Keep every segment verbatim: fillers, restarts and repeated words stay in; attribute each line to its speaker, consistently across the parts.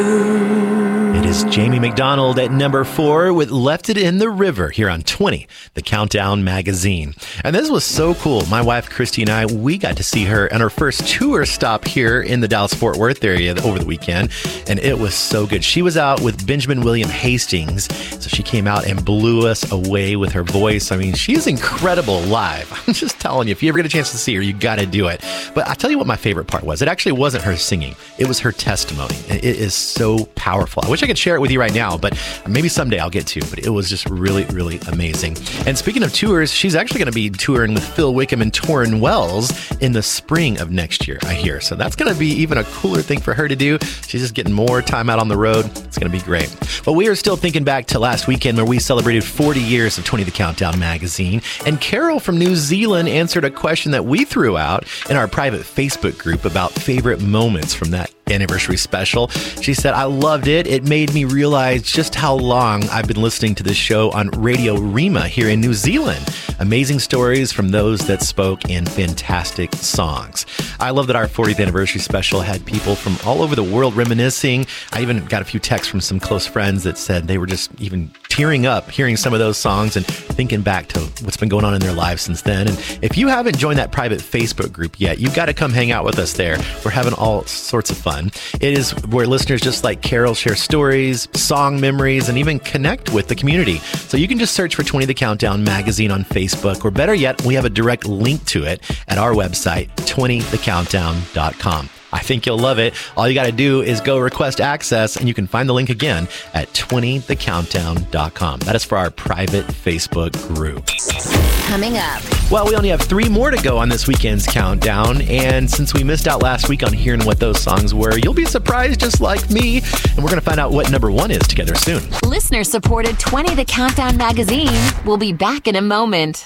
Speaker 1: It is Jamie McDonald at number four with Left It in the River here on twenty, the Countdown magazine. And this was so cool. My wife, Christy, and I, we got to see her on her first tour stop here in the Dallas-Fort Worth area over the weekend. And it was so good. She was out with Benjamin William Hastings. So she came out and blew us away with her voice. I mean, she's incredible live. I'm just telling you, if you ever get a chance to see her, you got to do it. But I'll tell you what my favorite part was. It actually wasn't her singing. It was her testimony. It is so powerful. I wish I could share it with you right now, but maybe someday I'll get to. But it was just really, really amazing. And speaking of tours, she's actually going to be touring with Phil Wickham and Torrin Wells in the spring of next year, I hear. So that's going to be even a cooler thing for her to do. She's just getting more time out on the road. It's going to be great. But we are still thinking back to last weekend where we celebrated forty years of twenty The Countdown magazine. And Carol from New Zealand answered a question that we threw out in our private Facebook group about favorite moments from that anniversary special. She said, I loved it. It made me realize just how long I've been listening to this show on Radio Rima here in New Zealand. Amazing stories from those that spoke in fantastic songs. I love that our fortieth anniversary special had people from all over the world reminiscing. I even got a few texts from some close friends that said they were just even tearing up hearing some of those songs and thinking back to what's been going on in their lives since then. And if you haven't joined that private Facebook group yet, you've got to come hang out with us there. We're having all sorts of fun. It is where listeners just like Carol share stories, song memories, and even connect with the community. So you can just search for twenty The Countdown magazine on Facebook, or better yet, we have a direct link to it at our website, twenty the countdown dot com. I think you'll love it. All you got to do is go request access, and you can find the link again at twenty the countdown dot com. That is for our private Facebook group.
Speaker 2: Coming up.
Speaker 1: Well, we only have three more to go on this weekend's countdown, and since we missed out last week on hearing what those songs were, you'll be surprised just like me, and we're going to find out what number one is together soon.
Speaker 2: Listener-supported twenty The Countdown magazine. We'll be back in a moment.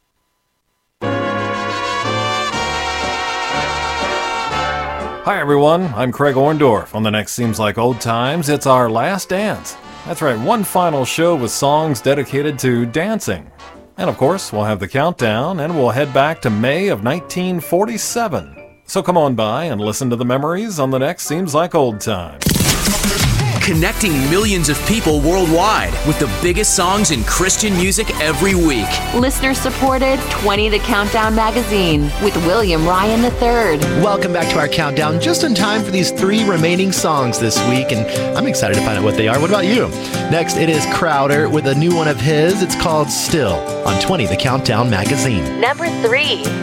Speaker 3: Hi everyone, I'm Craig Orndorff. On the next Seems Like Old Times, it's our last dance. That's right, one final show with songs dedicated to dancing. And of course, we'll have the countdown, and we'll head back to May of nineteen forty-seven. So come on by and listen to the memories on the next Seems Like Old Times.
Speaker 4: Connecting millions of people worldwide with the biggest songs in Christian music every week.
Speaker 2: Listener-supported twenty The Countdown magazine with William Ryan the third.
Speaker 1: Welcome back to our countdown, just in time for these three remaining songs this week, and I'm excited to find out what they are. What about you? Next, it is Crowder with a new one of his. It's called Still on twenty The Countdown magazine.
Speaker 2: Number three.